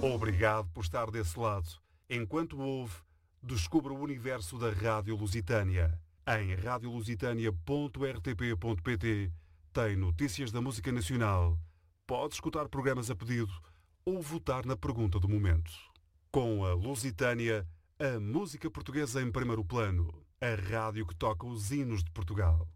Obrigado por estar desse lado. Enquanto ouve, descubra o universo da Rádio Lusitânia. Em radiolusitania.rtp.pt tem notícias da música nacional. Pode escutar programas a pedido ou votar na pergunta do momento. Com a Lusitânia, a música portuguesa em primeiro plano. A rádio que toca os hinos de Portugal.